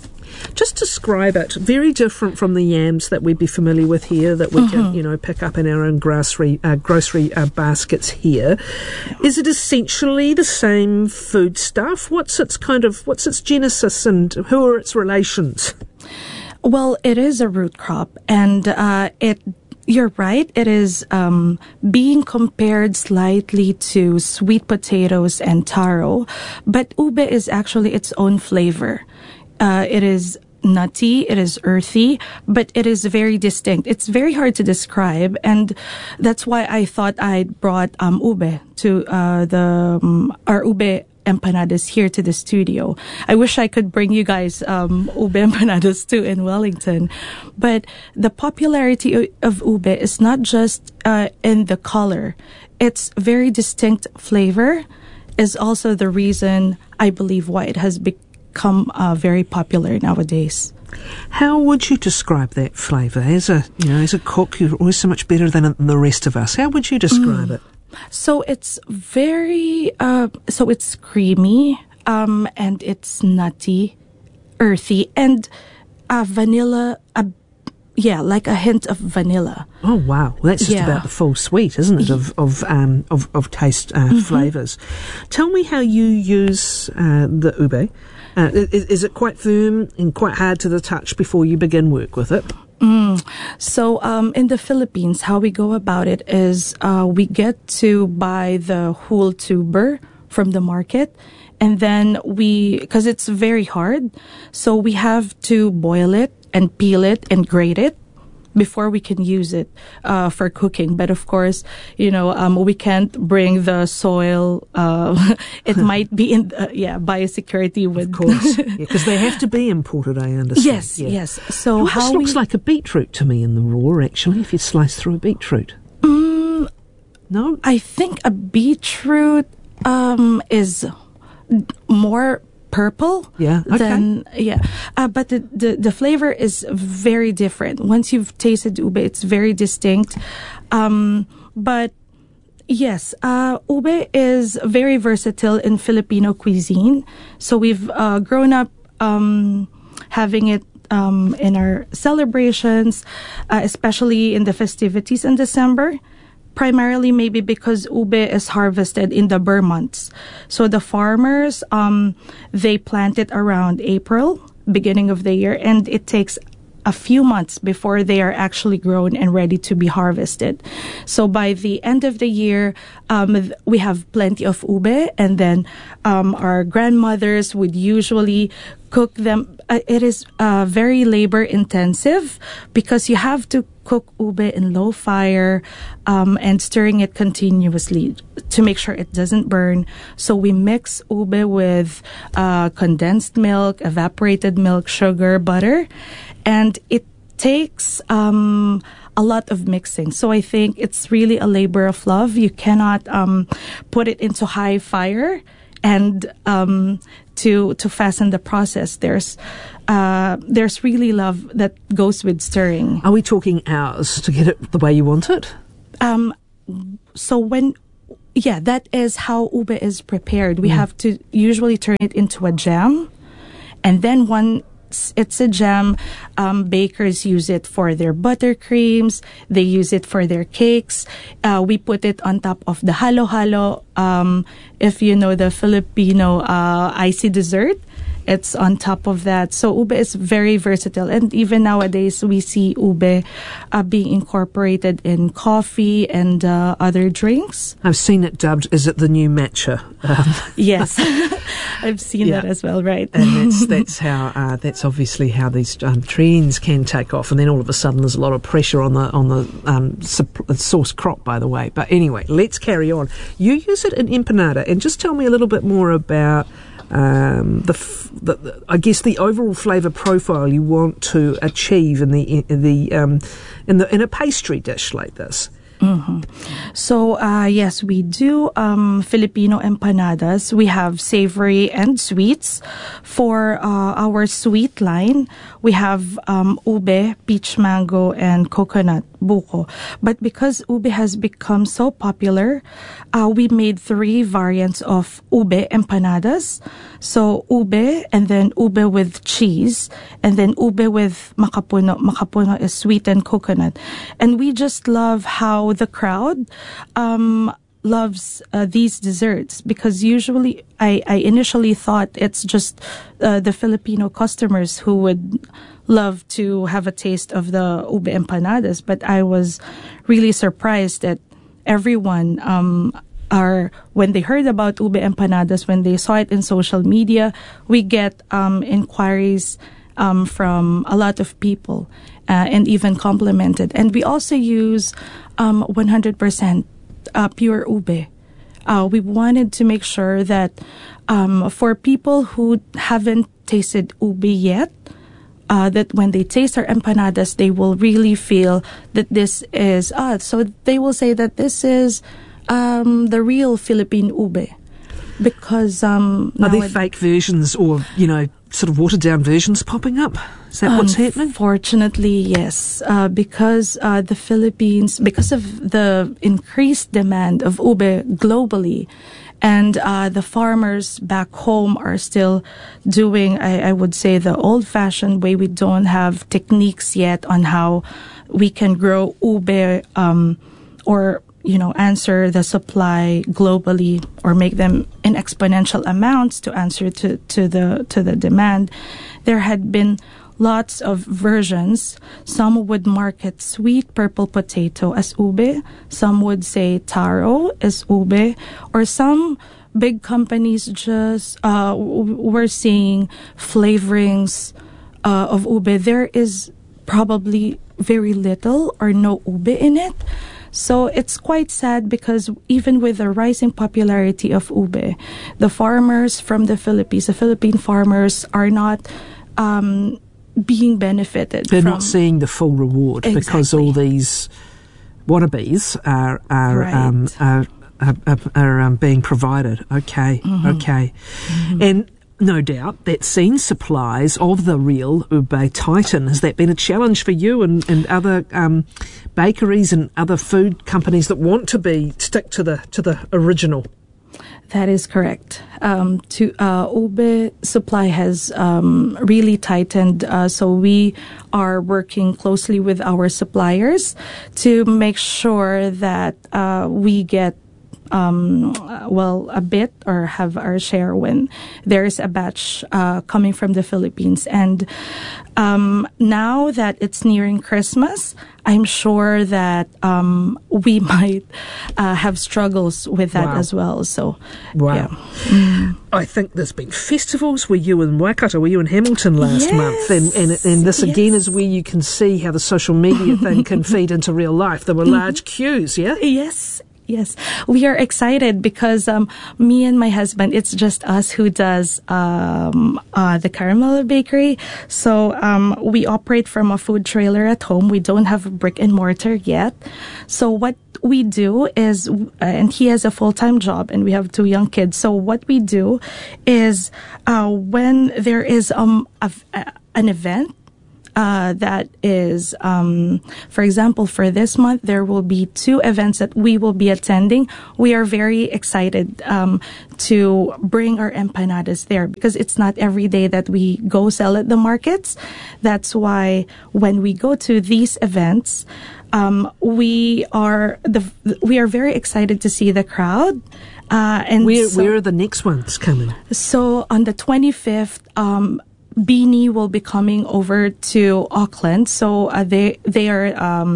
Just describe it. Very different from the yams that we'd be familiar with here, that we mm-hmm. can, you know, pick up in our own grocery uh, grocery uh, baskets here. Is it essentially the same food stuff? What's its kind of what's its genesis and who are its relations? Well, it is a root crop, and uh, it. You're right. It is um, being compared slightly to sweet potatoes and taro, but ube is actually its own flavor. Uh, it is nutty, it is earthy, but it is very distinct. It's very hard to describe, and that's why I thought I'd brought um, ube to uh, the um, our ube empanadas here to the studio. I wish I could bring you guys um, ube empanadas too in Wellington, but the popularity of ube is not just uh, in the color. Its very distinct flavor is also the reason I believe why it has become become uh, very popular nowadays. How would you describe that flavour? As a, you know, as a cook, you're always so much better than the rest of us. How would you describe mm. it? So it's very, uh, so it's creamy, um, and it's nutty, earthy, and uh, vanilla, uh, yeah, like a hint of vanilla. Oh wow, well, that's just yeah. about the full suite, isn't it, of of um, of, of taste uh, mm-hmm. flavours. Tell me how you use uh, the ube. Uh, is, is it quite firm and quite hard to the touch before you begin work with it? Mm. So um, in the Philippines, how we go about it is uh, we get to buy the whole tuber from the market, and then we, because it's very hard, so we have to boil it and peel it and grate it before we can use it uh, for cooking. But of course, you know, um, we can't bring the soil. Uh, it might be in, uh, yeah, biosecurity with. Of course, because yeah, they have to be imported, I understand. Yes, yeah. yes. So it how looks we, like a beetroot to me in the raw, actually, if you slice through a beetroot. Mm, no? I think a beetroot um, is more purple. Yeah. Okay. Then, yeah. Uh, but the, the, the flavor is very different. Once you've tasted ube, it's very distinct. Um, but yes, uh, ube is very versatile in Filipino cuisine. So we've uh, grown up um, having it um, in our celebrations, uh, especially in the festivities in December. primarily maybe because ube is harvested in the Burr months. So the farmers, um, they plant it around April, beginning of the year, and it takes a few months before they are actually grown and ready to be harvested. So by the end of the year, um, we have plenty of ube, and then um, our grandmothers would usually cook them. Uh, it is uh, very labor intensive because you have to cook ube in low fire um, and stirring it continuously to make sure it doesn't burn. So we mix ube with uh, condensed milk, evaporated milk, sugar, butter, and it takes um, a lot of mixing. So I think it's really a labor of love. You cannot um, put it into high fire and um, to to fasten the process. There's uh, there's really love that goes with stirring. Are we talking hours to get it the way you want it? Um, so when, yeah, that is how ube is prepared. We Mm. have to usually turn it into a jam, and then one. It's a jam. Um, bakers use it for their buttercreams. They use it for their cakes. Uh, we put it on top of the halo-halo. Um, if you know the Filipino uh, icy dessert, it's on top of that. So ube is very versatile. And even nowadays, we see ube uh, being incorporated in coffee and uh, other drinks. I've seen it dubbed, is it the new matcha? Um, yes, I've seen Yeah. that as well, right? and that's that's how uh, that's obviously how these um, trends can take off, and then all of a sudden there's a lot of pressure on the on the um, sup- source crop, by the way. But anyway, let's carry on. You use it in empanada, and just tell me a little bit more about um, the, f- the, the I guess the overall flavour profile you want to achieve in the in the um, in the in a pastry dish like this. Mm-hmm. So, uh, yes, we do um, Filipino empanadas. We have savory and sweets. For uh, our sweet line, we have um, ube, peach mango, and coconut, buko. But because ube has become so popular, uh, we made three variants of ube empanadas. So, ube, and then ube with cheese, and then ube with makapuno. Makapuno is sweetened coconut. And we just love how the crowd um, loves uh, these desserts, because usually I, I initially thought it's just uh, the Filipino customers who would love to have a taste of the ube empanadas, but I was really surprised that everyone um, are when they heard about ube empanadas, when they saw it in social media, we get um, inquiries um, from a lot of people. Uh, and even complimented. And we also use um, one hundred percent uh, pure ube. Uh, we wanted to make sure that um, for people who haven't tasted ube yet, uh, that when they taste our empanadas, they will really feel that this is us. So they will say that this is um, the real Philippine ube. Because um, are there fake versions, or you know, sort of watered down versions popping up? Is that what's happening? Unfortunately, yes. Uh, because uh, the Philippines, because of the increased demand of ube globally, and uh, the farmers back home are still doing, I, I would say, the old-fashioned way. We don't have techniques yet on how we can grow ube um, or you know, answer the supply globally, or make them in exponential amounts to answer to, to the to the demand. There had been lots of versions. Some would market sweet purple potato as ube. Some would say taro as ube. Or some big companies just uh, were seeing flavorings uh, of ube. There is probably very little or no ube in it. So it's quite sad, because even with the rising popularity of ube, the farmers from the Philippines, the Philippine farmers, are not um, being benefited. They're from, not seeing the full reward Exactly. because all these wannabes are are Right. um, are, are, are, are um, being provided. Okay, Mm-hmm. okay, Mm-hmm. and. No doubt that seen supplies of the real ube titan. Has that been a challenge for you and, and other um, bakeries and other food companies that want to be stick to the to the original? That is correct. Um, to uh, Ube supply has um, really tightened, uh, so we are working closely with our suppliers to make sure that uh, we get Um, well, a bit or have our share when there's a batch uh, coming from the Philippines. And um, now that it's nearing Christmas, I'm sure that um, we might uh, have struggles with that Wow. as well. So, Wow. yeah. Mm. I think there's been festivals. Were you in Waikato? Were you in Hamilton last Yes. month? And, and, and this again Yes. is where you can see how the social media thing can feed into real life. There were large queues, yeah? Yes. Yes, we are excited because um, me and my husband, it's just us who does um, uh, the Caramella Bakery. So um, we operate from a food trailer at home. We don't have a brick and mortar yet. So what we do is, uh, and he has a full-time job and we have two young kids. So what we do is uh, when there is um, a, a, an event, Uh, that is, um, for example, for this month, there will be two events that we will be attending. We are very excited um, to bring our empanadas there because it's not every day that we go sell at the markets. That's why when we go to these events, um, we are the we are very excited to see the crowd. Uh, and Where, so, where are the next ones coming? So on the twenty-fifth, um, Beanie will be coming over to Auckland. So uh, they they are um,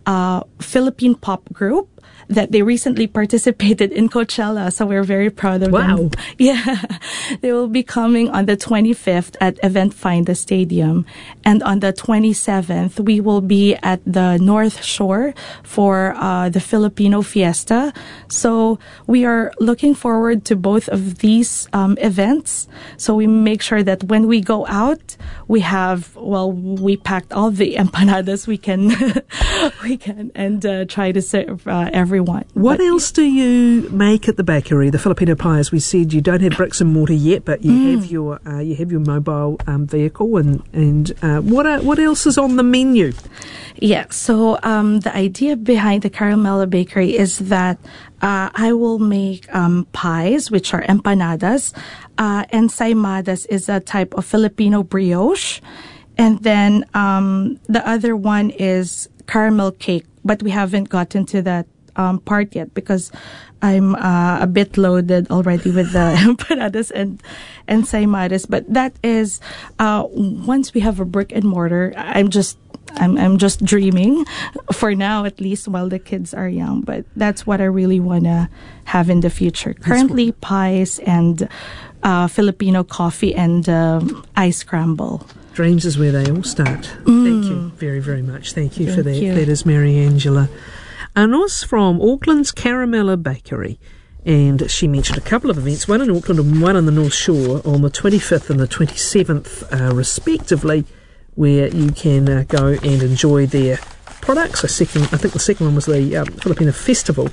a Philippine pop group that they recently participated in Coachella. So we're very proud of Wow. them. Yeah. They will be coming on the twenty-fifth at Event Finder Stadium. And on the twenty-seventh, we will be at the North Shore for uh, the Filipino Fiesta. So we are looking forward to both of these um, events. So we make sure that when we go out, we have, well, we packed all the empanadas we can, we can, and uh, try to serve uh, everyone. What But, else do you make at the bakery? The Filipino pie, as we said, you don't have bricks and mortar yet, but you Mm. have your uh, you have your mobile um, vehicle, and and uh, what are, what else is on the menu? Yeah, so um, the idea behind the Caramella Bakery is that uh, I will make um, pies, which are empanadas. Uh, ensaimadas is a type of Filipino brioche. And then um, the other one is caramel cake, but we haven't gotten to that um, part yet because I'm uh, a bit loaded already with the empanadas and ensaimadas. But that is uh, once we have a brick and mortar. I'm just I'm I'm just dreaming for now, at least while the kids are young. But that's what I really wanna have in the future. Currently, pies and uh, Filipino coffee and um, ice scramble. Dreams is where they all start. Mm. Thank you very, very much. Thank you for Thank that. you. That is Mary Angela Anos from Auckland's Caramella Bakery. And she mentioned a couple of events, one in Auckland and one on the North Shore on the twenty-fifth and the twenty-seventh, uh, respectively, where you can uh, go and enjoy their products. A second, I think the second one was the um, Filipino Festival,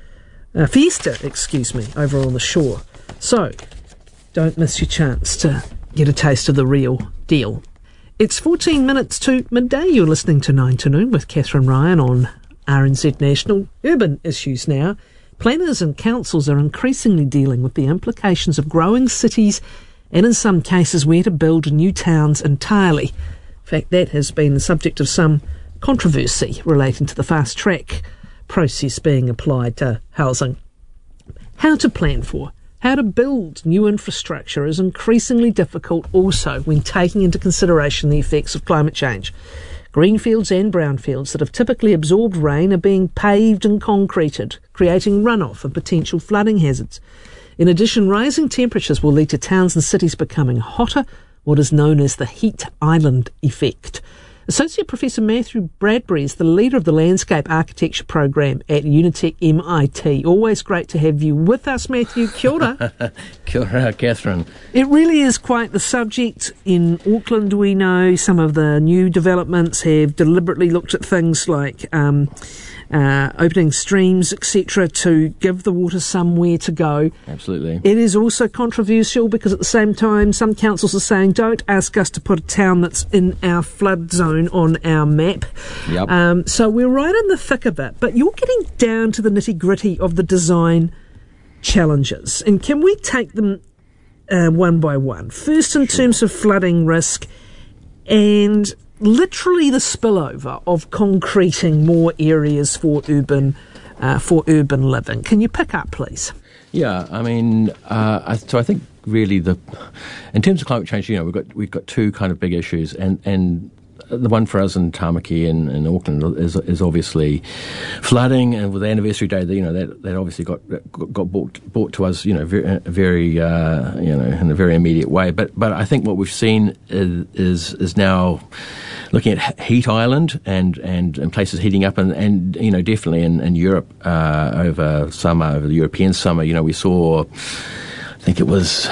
uh, Fiesta, excuse me, over on the shore. So, don't miss your chance to get a taste of the real deal. It's fourteen minutes to midday. You're listening to nine to Noon with Catherine Ryan on R N Z National. Urban issues now. Planners and councils are increasingly dealing with the implications of growing cities and in some cases where to build new towns entirely. In fact, that has been the subject of some controversy relating to the fast track process being applied to housing. How to plan for, how to build new infrastructure is increasingly difficult also when taking into consideration the effects of climate change. Greenfields and brownfields that have typically absorbed rain are being paved and concreted, creating runoff and potential flooding hazards. In addition, rising temperatures will lead to towns and cities becoming hotter, what is known as the heat island effect. Associate Professor Matthew Bradbury is the leader of the Landscape Architecture Program at Unitec M I T. Always great to have you with us, Matthew. Kia ora. Kia ora, Catherine. It really is quite the subject. In Auckland, we know some of the new developments have deliberately looked at things like um, uh, opening streams, et cetera, to give the water somewhere to go. Absolutely. It is also controversial because at the same time, some councils are saying, don't ask us to put a town that's in our flood zone on our map. Yep. Um, so we're right in the thick of it. But you're getting down to the nitty-gritty of the design challenges. And can we take them uh, one by one? First, in terms of flooding risk and literally the spillover of concreting more areas for urban uh, for urban living. Can you pick up, please? Yeah, I mean, uh, I, so I think really the in terms of climate change, you know, we've got we've got two kind of big issues, and and the one for us in Tamaki and in Auckland is is obviously flooding, and with the anniversary day, you know, that that obviously got got brought, brought to us, you know, very, very uh, you know, in a very immediate way. But but I think what we've seen is is, is now looking at Heat Island and, and, and places heating up, and, and you know, definitely in, in Europe uh, over summer, over the European summer, you know, we saw, I think it was,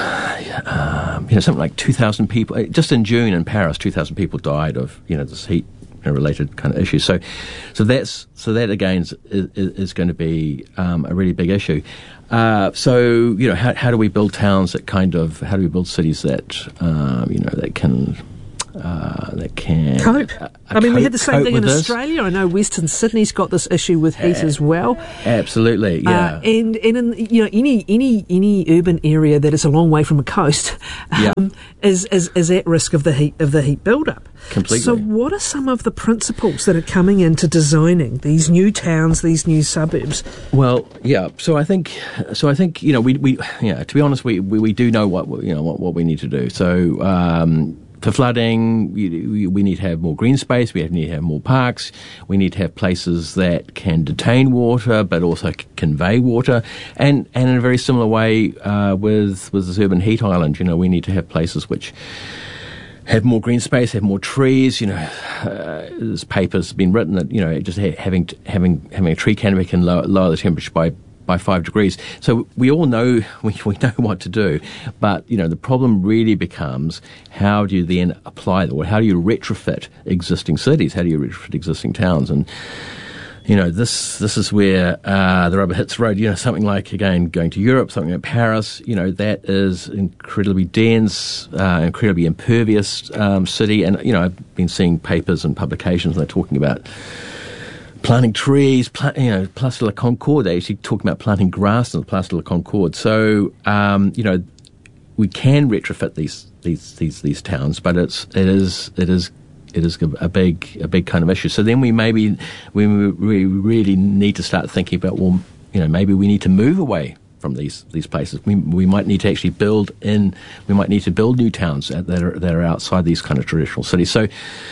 um, you know, something like two thousand people, just in June in Paris, two thousand people died of, you know, this heat related kind of issues. So, so that's, so that again is, is, is going to be um, a really big issue. Uh, so, you know, how, how do we build towns that kind of, how do we build cities that, um, you know, that can, Uh, that can cope. Uh, I mean, cope, we had the same thing in this. Australia. I know Western Sydney's got this issue with heat uh, as well. Absolutely, yeah. Uh, and and in, you know, any any any urban area that is a long way from a coast um, yeah. is, is is at risk of the heat of the heat buildup. Completely. So, what are some of the principles that are coming into designing these new towns, these new suburbs? Well, yeah. So I think, so I think you know, we we yeah. To be honest, we we, we do know what you know what, what we need to do. So. Um, For flooding, we, we need to have more green space, we need to have more parks, we need to have places that can detain water but also c- convey water. And, and in a very similar way uh, with, with this urban heat island, you know, we need to have places which have more green space, have more trees. You know, uh, this paper's been written that, you know, just ha- having, having, having a tree canopy can lower, lower the temperature by by five degrees. So we all know, we, we know what to do. But, you know, the problem really becomes how do you then apply that? Or how do you retrofit existing cities? How do you retrofit existing towns? And, you know, this this is where uh, the rubber hits the road. You know, something like, again, going to Europe, something like Paris, you know, that is incredibly dense, uh, incredibly impervious um, city. And, you know, I've been seeing papers and publications, and they're talking about planting trees, plant, you know, Place de la Concorde. They actually talking about planting grass in the Place de la Concorde. So, um, you know, we can retrofit these these these these towns, but it's it is it is it is a big a big kind of issue. So then we maybe we we really need to start thinking about, well, you know, maybe we need to move away from these these places. We we might need to actually build in. We might need to build new towns that are that are outside these kind of traditional cities. So.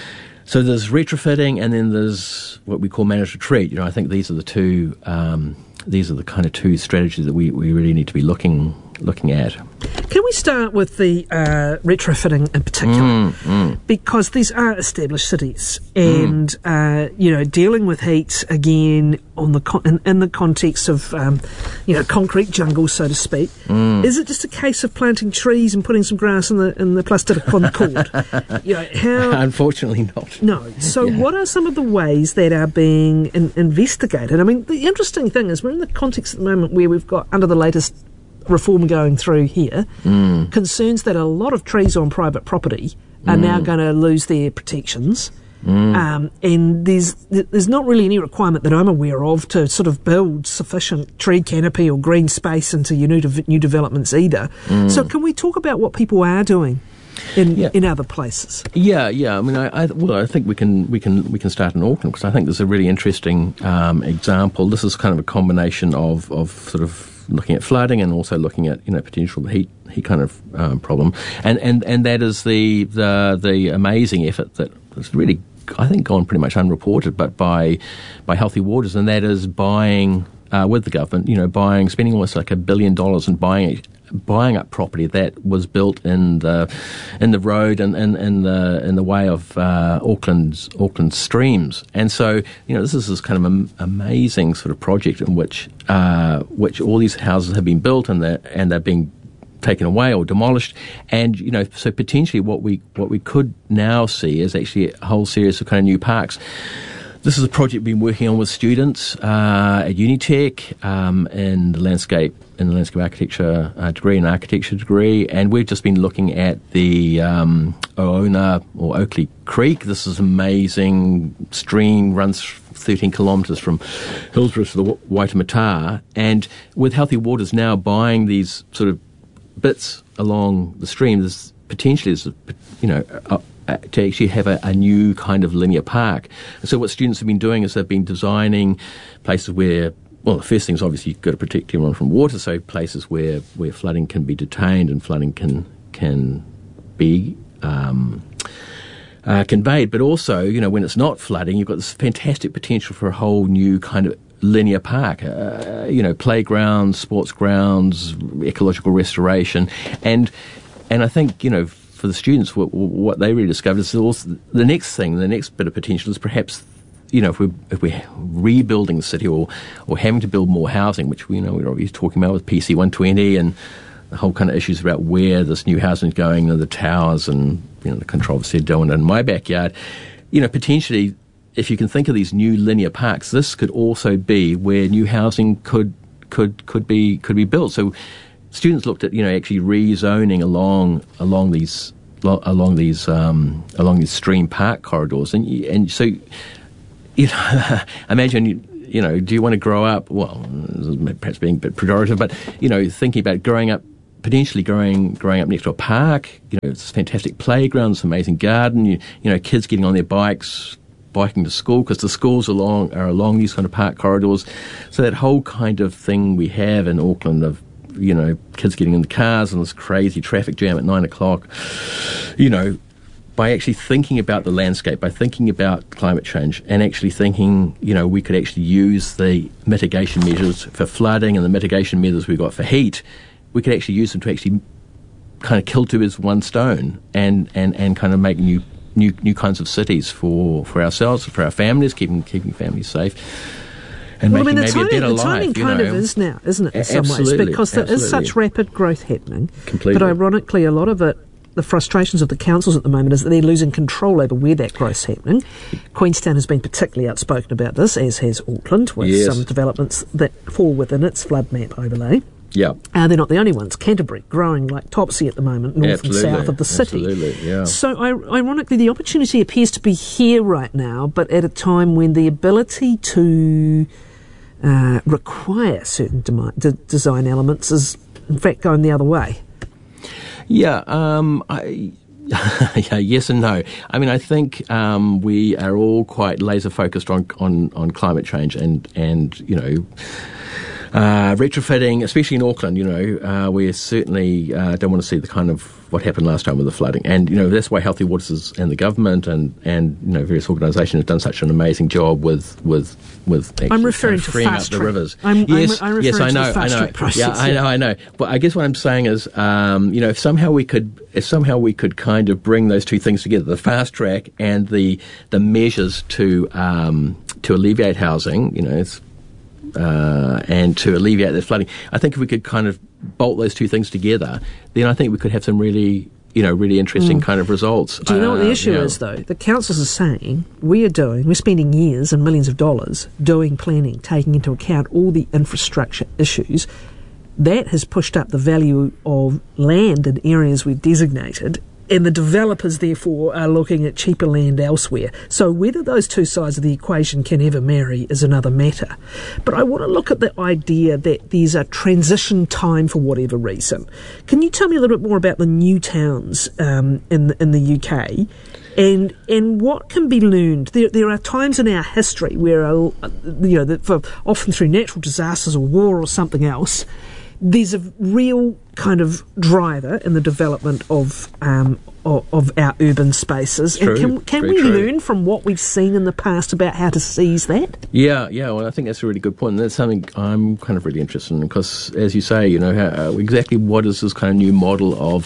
So there's retrofitting, and then there's what we call managed retreat. You know, I think these are the two. Um, these are the kind of two strategies that we, we really need to be looking looking at. Can we start with the uh, retrofitting in particular? Mm, mm. Because these are established cities, and mm. uh, you know, dealing with heat again on the con- in, in the context of um, you know, concrete jungle, so to speak. Mm. Is it just a case of planting trees and putting some grass in the in the Place de la Concorde? You know, how? Unfortunately, not. No. So, yeah. What are some of the ways that are being in, investigated? I mean, the interesting thing is we're in the context at the moment where we've got, under the latest reform going through here, mm. concerns that a lot of trees on private property are mm. now going to lose their protections. Mm. Um, and there's there's not really any requirement that I'm aware of to sort of build sufficient tree canopy or green space into your new, de- new developments either. Mm. So can we talk about what people are doing in yeah. in other places? Yeah, yeah. I mean, I, I well, I think we can we can we can start in Auckland, because I think there's a really interesting um, example. This is kind of a combination of of sort of looking at flooding and also looking at, you know, potential heat heat kind of um, problem, and and and that is the the the amazing effort that has really, I think, gone pretty much unreported, but by by Healthy Waters, and that is buying uh, with the government, you know, buying spending almost like a billion dollars and buying buying up property that was built in the in the road and in, in the in the way of uh, Auckland's Auckland streams. And so, you know, this is this kind of am- amazing sort of project in which uh, which all these houses have been built, and they're and they're being taken away or demolished. And, you know, so potentially what we what we could now see is actually a whole series of kind of new parks This is a project we've been working on with students uh, at Unitec um, in the landscape in the landscape architecture uh, degree and architecture degree, and we've just been looking at the um, Oona or Oakley Creek. This is an amazing stream, runs thirteen kilometres from Hillsborough to the Waitemata, and with Healthy Waters now buying these sort of bits along the stream, there's potentially, there's, you know, a, a, to actually have a, a new kind of linear park. And so what students have been doing is they've been designing places where, well, the first thing is obviously you've got to protect everyone from water, so places where, where flooding can be detained and flooding can can be um, uh, conveyed. But also, you know, when it's not flooding, you've got this fantastic potential for a whole new kind of linear park, uh, you know, playgrounds, sports grounds, ecological restoration. And and I think, you know, for the students, what, what they really discovered is also the next thing, the next bit of potential is perhaps, you know, if we're, if we're rebuilding the city or, or having to build more housing, which we you know we're obviously talking about with P C one twenty and the whole kind of issues about where this new housing is going and the towers and, you know, the controversy of doing it in my backyard, you know, potentially, if you can think of these new linear parks, this could also be where new housing could could could be could be built. So students looked at, you know, actually rezoning along along these along these um, along these stream park corridors, and and so, you know, imagine you, you know, do you want to grow up? Well, perhaps being a bit pejorative, but you know, thinking about growing up. Potentially growing growing up next to a park, you know, it's a fantastic playground, it's an amazing garden. You, you know, kids getting on their bikes, biking to school because the schools along are along these kind of park corridors. So that whole kind of thing we have in Auckland of, you know, kids getting in the cars and this crazy traffic jam at nine o'clock. You know, by actually thinking about the landscape, by thinking about climate change, and actually thinking, you know, we could actually use the mitigation measures for flooding and the mitigation measures we've got for heat. We could actually use them to actually kind of kill two birds with one stone and, and, and kind of make new new new kinds of cities for, for ourselves, for our families, keeping keeping families safe, and well, making I mean, the maybe timing, a better the timing life. kind you know. of is now, isn't it, in some absolutely, ways? Because there absolutely. is such rapid growth happening. Completely. But ironically, a lot of it, the frustrations of the councils at the moment is that they're losing control over where that growth's happening. Queenstown has been particularly outspoken about this, as has Auckland, with yes. some developments that fall within its flood map overlay. Yeah, uh, they're not the only ones. Canterbury growing like topsy at the moment, north Absolutely. and south of the city. Absolutely, yeah. So, I- ironically, the opportunity appears to be here right now, but at a time when the ability to uh, require certain de- de- design elements is, in fact, going the other way. Yeah, um, I. yeah, yes and no. I mean, I think um, we are all quite laser focused on, on, on climate change and, and you know. Uh, retrofitting, especially in Auckland, you know, uh, we certainly uh, don't want to see the kind of what happened last time with the flooding. And, you know, that's why Healthy Waters is, and the government and, and you know, various organisations have done such an amazing job with with with actually I'm referring kind of to freeing fast up the track. rivers. I'm, yes, I'm, I'm yes, referring I know, to the fast I know. track process. Yeah, I know, I know. But I guess what I'm saying is, um, you know, if somehow we could, if somehow we could kind of bring those two things together, the fast track and the the measures to um, to alleviate housing, you know, it's. Uh, and to alleviate the flooding, I think if we could kind of bolt those two things together, then I think we could have some really, you know, really interesting Mm. kind of results. Do you know uh, what the issue you know. is, though? The councils are saying we are doing, we're spending years and millions of dollars doing planning, taking into account all the infrastructure issues. That has pushed up the value of land in areas we've designated, and the developers, therefore, are looking at cheaper land elsewhere. So whether those two sides of the equation can ever marry is another matter. But I want to look at the idea that there's a transition time for whatever reason. Can you tell me a little bit more about the new towns um, in the, in the U K? And and what can be learned? There there are times in our history where, uh, you know, that for, often through natural disasters or war or something else, there's a real kind of driver in the development of um, of, of our urban spaces. True, and can, can very we true. learn from what we've seen in the past about how to seize that? Yeah, yeah. Well, I think that's a really good point. And that's something I'm kind of really interested in because, as you say, you know, how, uh, exactly what is this kind of new model of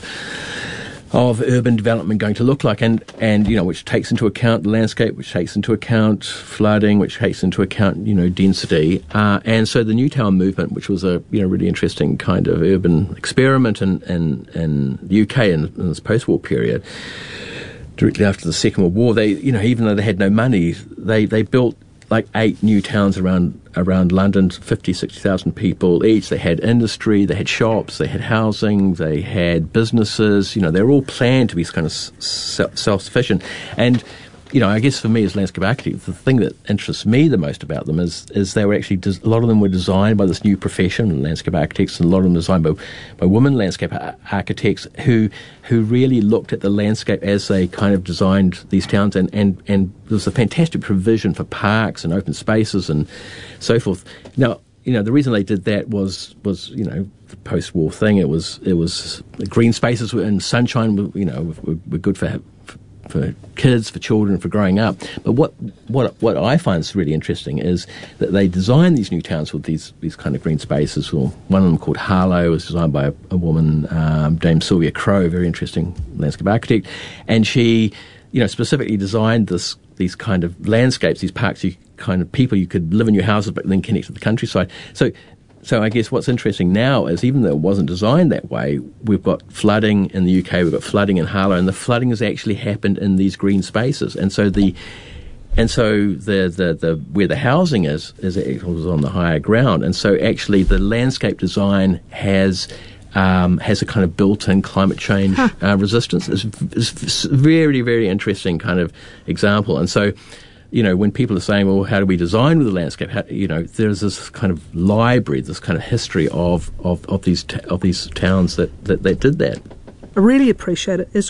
of urban development going to look like, and, and you know, which takes into account the landscape, which takes into account flooding, which takes into account, you know, density. Uh, and so the Newtown movement, which was a, you know, really interesting kind of urban experiment in, in, in the U K in, in this post-war period, directly after the Second World War, they, you know, even though they had no money, they, they built like eight new towns around around London, fifty, sixty thousand people each. They had industry, they had shops, they had housing, they had businesses. You know, they were all planned to be kind of self-sufficient. And, you know, I guess for me as landscape architect, the thing that interests me the most about them is is they were actually, des- a lot of them were designed by this new profession, landscape architects, and a lot of them designed by, by women landscape ar- architects who who really looked at the landscape as they kind of designed these towns, and, and, and there was a fantastic provision for parks and open spaces and so forth. Now, you know, the reason they did that was, was you know, the post-war thing. It was, it was the green spaces and sunshine, were, you know, were, were good for for kids, for children, for growing up. But what what what I find is really interesting is that they designed these new towns with these these kind of green spaces. Well, one of them called Harlow was designed by a, a woman, um, Dame Sylvia Crow, a very interesting landscape architect, and she, you know, specifically designed this these kind of landscapes, these parks, you kind of people you could live in your houses but then connect to the countryside. So. So I guess what's interesting now is, even though it wasn't designed that way, we've got flooding in the U K, we've got flooding in Harlow, and the flooding has actually happened in these green spaces. And so the and so the the, the where the housing is is it was on the higher ground, and so actually the landscape design has. Um, has a kind of built-in climate change huh. uh, resistance. It's, it's a very, very interesting kind of example. And so, you know, when people are saying, well, how do we design with the landscape? How, you know, there's this kind of library, this kind of history of, of, of these t- of these towns that, that, that did that. I really appreciate it. As